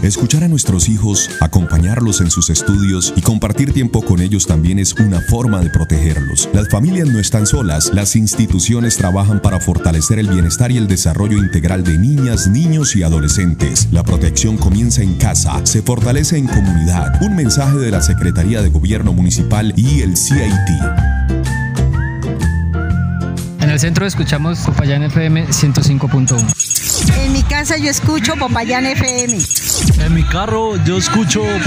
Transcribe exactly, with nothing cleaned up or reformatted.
Escuchar a nuestros hijos, acompañarlos en sus estudios y compartir tiempo con ellos también es una forma de protegerlos. Las familias no están solas, las instituciones trabajan para fortalecer el bienestar y el desarrollo integral de niñas, niños y adolescentes. La protección comienza en casa, se fortalece en comunidad. Un mensaje de la Secretaría de Gobierno Municipal y el C I T. En el centro escuchamos Popayán F M ciento cinco punto uno. En mi casa yo escucho Popayán F M. En mi carro yo escucho